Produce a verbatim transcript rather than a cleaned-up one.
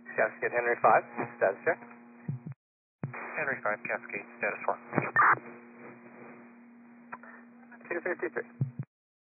Cascade Henry five, status check. Henry five, Cascade, status one. two fifty-three.